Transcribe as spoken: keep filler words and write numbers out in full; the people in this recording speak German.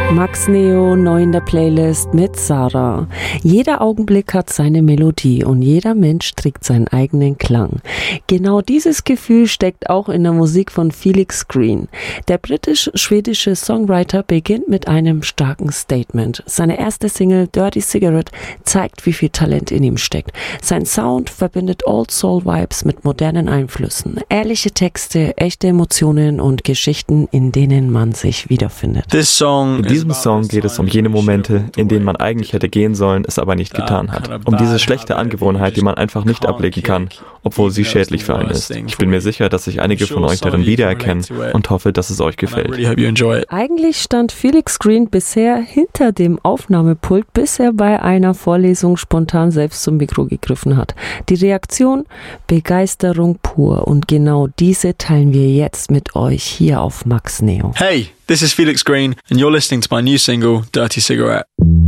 Max Neo, neu in der Playlist mit Sarah. Jeder Augenblick hat seine Melodie und jeder Mensch trägt seinen eigenen Klang. Genau dieses Gefühl steckt auch in der Musik von Felix Green. Der britisch-schwedische Songwriter beginnt mit einem starken Statement. Seine erste Single Dirty Cigarette zeigt, wie viel Talent in ihm steckt. Sein Sound verbindet Old Soul Vibes mit modernen Einflüssen. Ehrliche Texte, echte Emotionen und Geschichten, in denen man sich wiederfindet. This song In diesem Song geht es um jene Momente, in denen man eigentlich hätte gehen sollen, es aber nicht getan hat. Um diese schlechte Angewohnheit, die man einfach nicht ablegen kann, obwohl sie schädlich für einen ist. Ich bin mir sicher, dass sich einige von euch darin wiedererkennen und hoffe, dass es euch gefällt. Eigentlich stand Felix Green bisher hinter dem Aufnahmepult, bis er bei einer Vorlesung spontan selbst zum Mikro gegriffen hat. Die Reaktion? Begeisterung pur. Und genau diese teilen wir jetzt mit euch hier auf Max Neo. Hey, this is Felix Green and you're listening to my new single, Dirty Cigarette.